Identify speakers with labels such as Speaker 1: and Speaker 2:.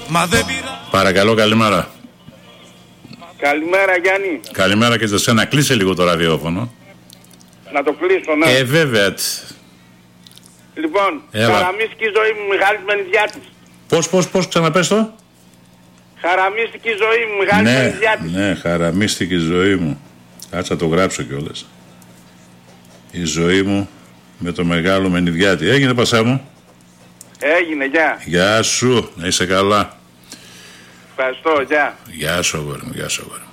Speaker 1: Μα δεν πειρά.
Speaker 2: Παρακαλώ, καλημέρα.
Speaker 3: Καλημέρα Γιάννη.
Speaker 2: Καλημέρα και σε σένα. Κλείσε λίγο το ραδιόφωνο.
Speaker 3: Να το κλείσω, ναι.
Speaker 2: Βέβαια.
Speaker 3: Λοιπόν,
Speaker 2: Έλα.
Speaker 3: χαραμίστηκε η ζωή μου, Μιχάλης Μενιδιάτης.
Speaker 2: Πώς, ξαναπες το.
Speaker 3: Χαραμίστηκε η ζωή μου, Μιχάλης Μενιδιάτης.
Speaker 2: Ναι, χαραμίστηκε η ζωή μου. Κάτσα το γράψω κιόλας. Η ζωή μου με το μεγάλο Μενιδιάτη. Έγινε, Πασά μου.
Speaker 3: Έγινε, γεια.
Speaker 2: Γεια σου, να είσαι καλά.
Speaker 3: Ευχαριστώ, γεια.
Speaker 2: Γεια σου, αγόρι μου, γεια σου, αγόρι μου.